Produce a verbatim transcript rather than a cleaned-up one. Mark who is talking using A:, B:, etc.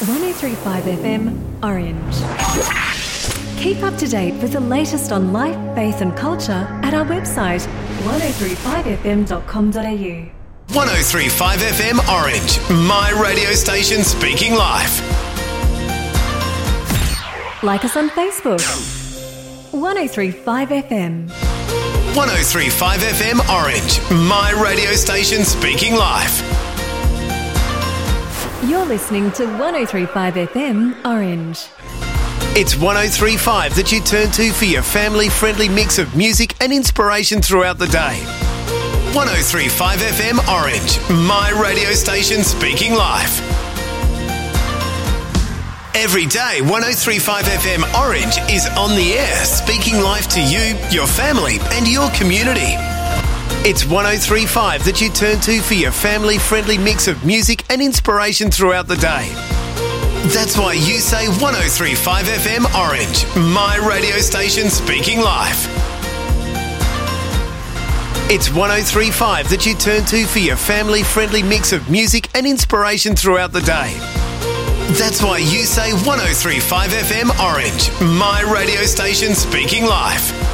A: one oh three point five F M Orange. Keep up to date with the latest on life, faith and culture at our website one oh three five f m dot com dot a u.
B: one oh three point five F M Orange, my radio station speaking life.
A: Like us on Facebook. one oh three point five F M.
B: one oh three point five F M Orange, my radio station speaking life.
A: You're listening to one oh three point five F M Orange.
B: It's one oh three point five that you turn to for your family-friendly mix of music and inspiration throughout the day. one oh three point five F M Orange, my radio station speaking life. Every day, one oh three point five F M Orange is on the air, speaking life to you, your family and your community. It's one oh three point five that you turn to for your family-friendly mix of music and inspiration throughout the day. That's why you say one oh three point five F M Orange, my radio station speaking life. It's one oh three point five that you turn to for your family-friendly mix of music and inspiration throughout the day. That's why you say one oh three point five F M Orange, my radio station speaking life.